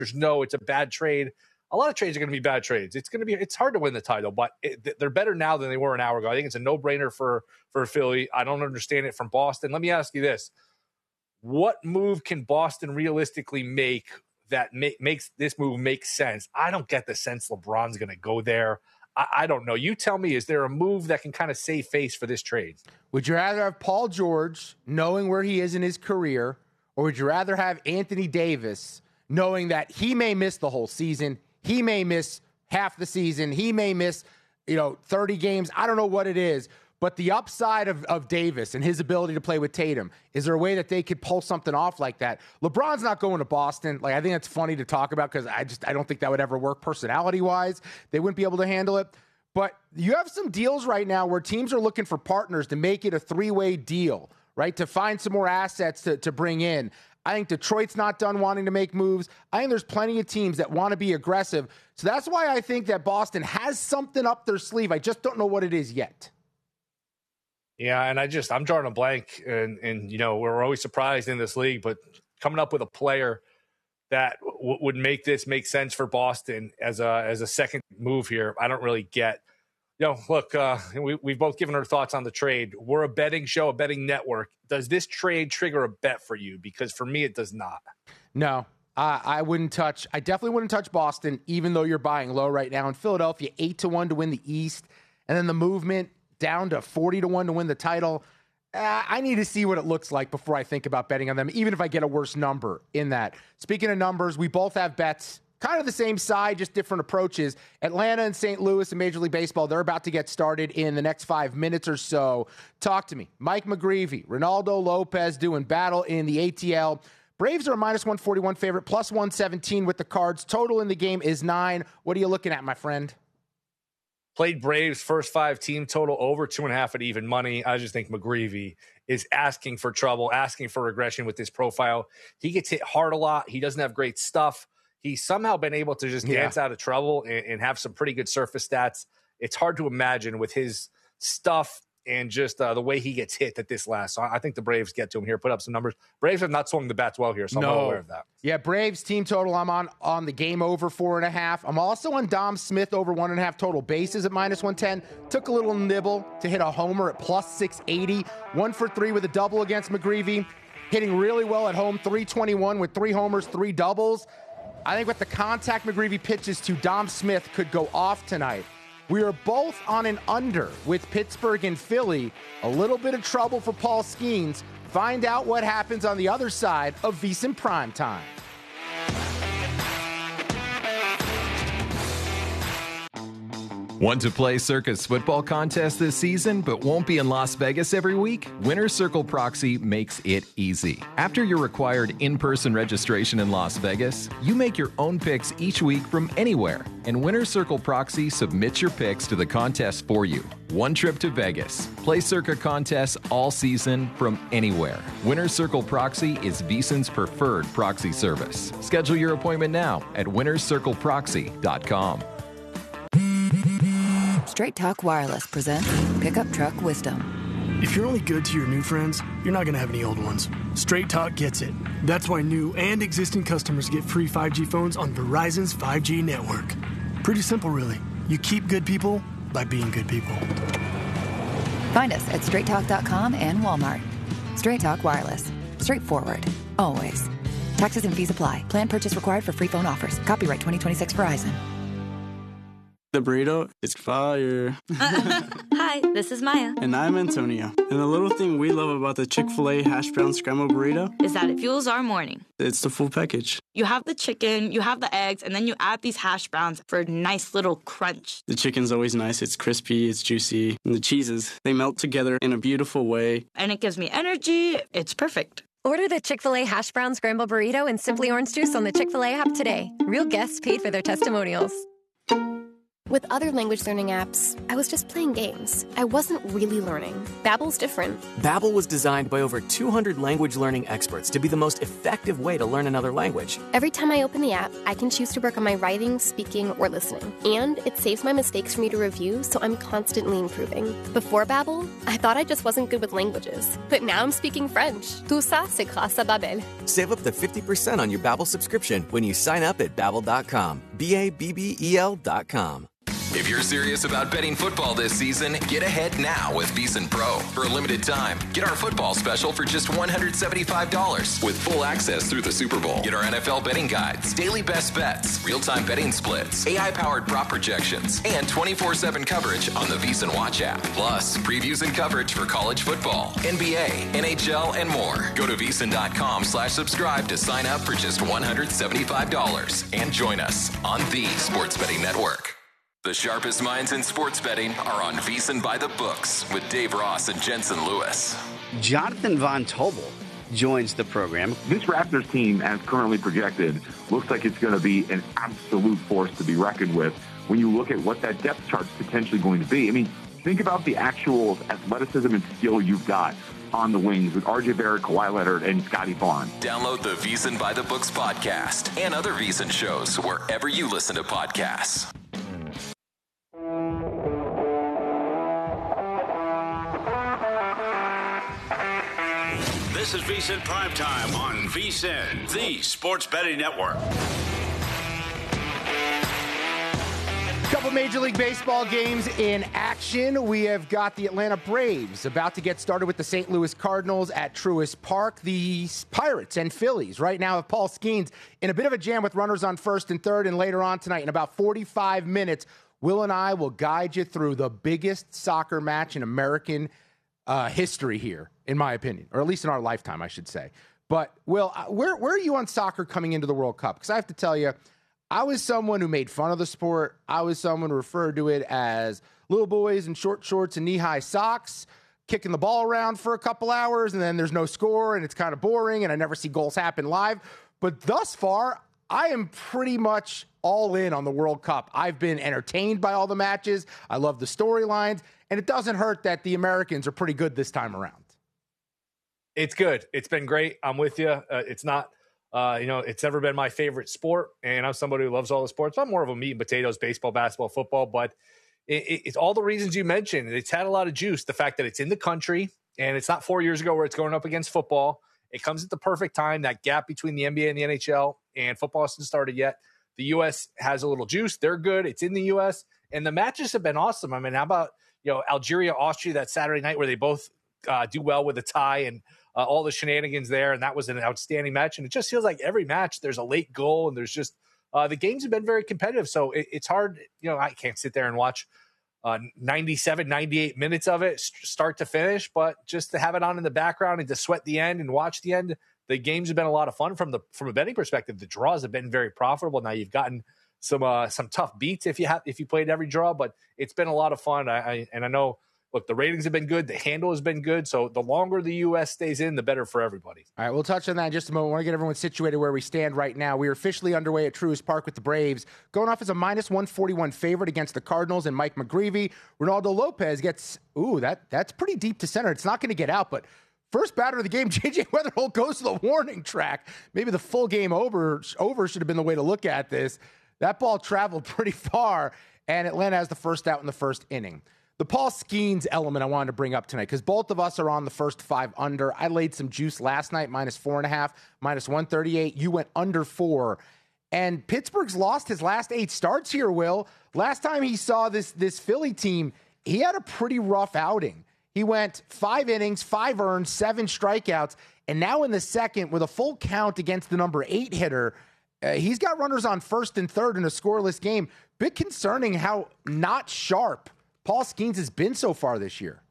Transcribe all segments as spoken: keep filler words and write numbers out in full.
know it's a bad trade. A lot of trades are going to be bad trades. It's going to be it's hard to win the title, but it, they're better now than they were an hour ago. I think it's a no-brainer for for Philly. I don't understand it from Boston. Let me ask you this. What move can Boston realistically make that make, makes this move make sense? I don't get the sense LeBron's going to go there. I, I don't know. You tell me, is there a move that can kind of save face for this trade? Would you rather have Paul George knowing where he is in his career, or would you rather have Anthony Davis knowing that he may miss the whole season, he may miss half the season, he may miss, you know, thirty games? I don't know what it is, but the upside of, of Davis and his ability to play with Tatum, is there a way that they could pull something off like that? LeBron's not going to Boston. Like, I think that's funny to talk about because I just I don't think that would ever work personality-wise. They wouldn't be able to handle it. But you have some deals right now where teams are looking for partners to make it a three-way deal, right, to find some more assets to, to bring in. I think Detroit's not done wanting to make moves. I think there's plenty of teams that want to be aggressive. So that's why I think that Boston has something up their sleeve. I just don't know what it is yet. Yeah, and I just, I'm drawing a blank. And, and you know, we're always surprised in this league, but coming up with a player that w- would make this make sense for Boston as a as a second move here, I don't really get. You know, look, uh, we, we've both given our thoughts on the trade. We're a betting show, a betting network. Does this trade trigger a bet for you? Because for me, it does not. No, uh, I wouldn't touch. I definitely wouldn't touch Boston, even though you're buying low right now. In Philadelphia, eight to one to win the East, and then the movement down to forty to one to win the title. Uh, I need to see what it looks like before I think about betting on them, even if I get a worse number in that. Speaking of numbers, we both have bets. Kind of the same side, just different approaches. Atlanta and Saint Louis in Major League Baseball, they're about to get started in the next five minutes or so. Talk to me. Mike McGreevy, Ronaldo Lopez doing battle in the A T L. Braves are a minus one forty-one favorite, plus one seventeen with the Cards. Total in the game is nine. What are you looking at, my friend? Played Braves first five team total over two and a half at even money. I just think McGreevy is asking for trouble, asking for regression with this profile. He gets hit hard a lot. He doesn't have great stuff. He's somehow been able to just dance yeah. out of trouble and, and have some pretty good surface stats. It's hard to imagine with his stuff and just uh, the way he gets hit that this lasts. So I think the Braves get to him here, put up some numbers. Braves have not swung the bats well here, so I'm no. well aware of that. Yeah, Braves team total, I'm on on the game over four and a half. I'm also on Dom Smith over one and a half total bases at minus one ten. Took a little nibble to hit a homer at plus six eighty. One for three with a double against McGreevy. Hitting really well at home, three twenty-one with three homers, three doubles. I think with the contact McGreevy pitches to Dom Smith could go off tonight. We are both on an under with Pittsburgh and Philly. A little bit of trouble for Paul Skeens. Find out what happens on the other side of VSiN Primetime. Want to play Circa's football contest this season, but won't be in Las Vegas every week? Winner's Circle Proxy makes it easy. After your required in-person registration in Las Vegas, you make your own picks each week from anywhere, and Winner's Circle Proxy submits your picks to the contest for you. One trip to Vegas. Play Circa contests all season from anywhere. Winner's Circle Proxy is VSiN's preferred proxy service. Schedule your appointment now at winners circle proxy dot com. Straight Talk Wireless presents Pickup Truck Wisdom. If you're only good to your new friends, you're not going to have any old ones. Straight Talk gets it. That's why new and existing customers get free five G phones on Verizon's five G network. Pretty simple, really. You keep good people by being good people. Find us at straight talk dot com and Walmart. Straight Talk Wireless. Straightforward. Always. Taxes and fees apply. Plan purchase required for free phone offers. Copyright twenty twenty-six Verizon. The burrito is fire. Hi, this is Maya. And I'm Antonio. And the little thing we love about the Chick-fil-A hash brown scrambled burrito is that it fuels our morning. It's the full package. You have the chicken, you have the eggs, and then you add these hash browns for a nice little crunch. The chicken's always nice. It's crispy, it's juicy. And the cheeses, they melt together in a beautiful way. And it gives me energy. It's perfect. Order the Chick-fil-A hash brown scrambled burrito and Simply Orange Juice on the Chick-fil-A app today. Real guests paid for their testimonials. With other language learning apps, I was just playing games. I wasn't really learning. Babbel's different. Babbel was designed by over two hundred language learning experts to be the most effective way to learn another language. Every time I open the app, I can choose to work on my writing, speaking, or listening. And it saves my mistakes for me to review, so I'm constantly improving. Before Babbel, I thought I just wasn't good with languages. But now I'm speaking French. Tout ça, c'est grâce à Babbel. Save up to fifty percent on your Babbel subscription when you sign up at babbel dot com. B A B B E L dot com. If you're serious about betting football this season, get ahead now with VEASAN Pro. For a limited time, get our football special for just one hundred seventy-five dollars with full access through the Super Bowl. Get our N F L betting guides, daily best bets, real-time betting splits, A I-powered prop projections, and twenty-four seven coverage on the VEASAN Watch app. Plus, previews and coverage for college football, N B A, N H L, and more. Go to VEASAN.com slash subscribe to sign up for just one hundred seventy-five dollars and join us on the Sports Betting Network. The sharpest minds in sports betting are on VEASAN by the Books with Dave Ross and Jensen Lewis. Jonathan Von Tobel joins the program. This Raptors team, as currently projected, looks like it's going to be an absolute force to be reckoned with when you look at what that depth chart's potentially going to be. I mean, think about the actual athleticism and skill you've got on the wings with R J Barrett, Kawhi Leonard, and Scotty Vaughn. Download the VEASAN by the Books podcast and other VEASAN shows wherever you listen to podcasts. This is VEASAN Primetime on VEASAN, the Sports Betting Network. Couple Major League Baseball games in action. We have got the Atlanta Braves about to get started with the Saint Louis Cardinals at Truist Park. The Pirates and Phillies right now have Paul Skeens in a bit of a jam with runners on first and third. And later on tonight, in about forty-five minutes, Will and I will guide you through the biggest soccer match in American uh, history here, in my opinion, or at least in our lifetime, I should say. But, Will, where, where are you on soccer coming into the World Cup? Because I have to tell you, I was someone who made fun of the sport. I was someone who referred to it as little boys in short shorts and knee-high socks, kicking the ball around for a couple hours, and then there's no score, and it's kind of boring, and I never see goals happen live. But thus far, I am pretty much all in on the World Cup. I've been entertained by all the matches. I love the storylines, and it doesn't hurt that the Americans are pretty good this time around. It's good. It's been great. I'm with you. Uh, it's not... Uh, you know, it's never been my favorite sport, and I'm somebody who loves all the sports. I'm more of a meat and potatoes, baseball, basketball, football, but it, it, it's all the reasons you mentioned. It's had a lot of juice. The fact that it's in the country, and it's not four years ago where it's going up against football. It comes at the perfect time. That gap between the N B A and the N H L, and football hasn't started yet. The U S has a little juice. They're good. It's in the U S, and the matches have been awesome. I mean, how about, you know, Algeria, Austria that Saturday night where they both uh, do well with a tie, and Uh, all the shenanigans there, and that was an outstanding match. And it just feels like every match there's a late goal, and there's just uh, the games have been very competitive. So it, it's hard, you know, I can't sit there and watch uh, ninety-seven, ninety-eight minutes of it start to finish, but just to have it on in the background and to sweat the end and watch the end, the games have been a lot of fun from the from a betting perspective. The draws have been very profitable. Now you've gotten some uh, some tough beats if you have if you played every draw, but it's been a lot of fun. I, I and I know. Look, the ratings have been good. The handle has been good. So the longer the U S stays in, the better for everybody. All right, we'll touch on that in just a moment. I want to get everyone situated where we stand right now. We are officially underway at Truist Park with the Braves, going off as a minus one forty-one favorite against the Cardinals and Mike McGreevy. Ronaldo Lopez gets, ooh, that that's pretty deep to center. It's not going to get out, but first batter of the game, J J Weatherholt goes to the warning track. Maybe the full game over, over should have been the way to look at this. That ball traveled pretty far, and Atlanta has the first out in the first inning. The Paul Skeens element I wanted to bring up tonight, because both of us are on the first five under. I laid some juice last night, minus four and a half, minus one thirty-eight. You went under four. And Pittsburgh's lost his last eight starts here, Will. Last time he saw this, this Philly team, he had a pretty rough outing. He went five innings, five earned, seven strikeouts. And now in the second, with a full count against the number eight hitter, uh, he's got runners on first and third in a scoreless game. Bit concerning how not sharp Paul Skeens has been so far this year.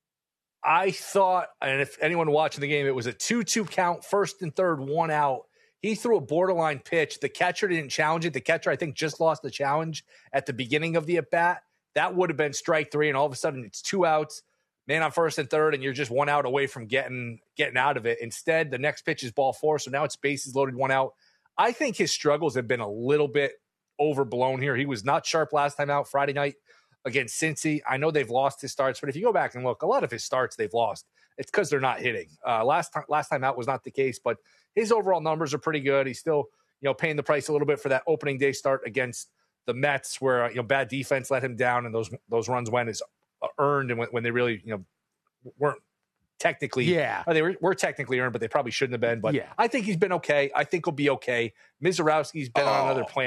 I thought, and if anyone watching the game, it was a two two count, first and third, one out. He threw a borderline pitch. The catcher didn't challenge it. The catcher, I think, just lost the challenge at the beginning of the at-bat. That would have been strike three, and all of a sudden it's two outs, man on first and third, and you're just one out away from getting getting out of it. Instead, the next pitch is ball four, so now it's bases loaded, one out. I think his struggles have been a little bit overblown here. He was not sharp last time out Friday night against Cincy. I know they've lost his starts, but if you go back and look, a lot of his starts they've lost. It's because they're not hitting. Uh, last time, last time out was not the case, but his overall numbers are pretty good. He's still, you know, paying the price a little bit for that opening day start against the Mets, where you know bad defense let him down, and those those runs went as earned, and when, when they really you know weren't technically, yeah, they were, were technically earned, but they probably shouldn't have been. But yeah. I think he's been okay. I think he'll be okay. Mizorowski's been oh. on another plan.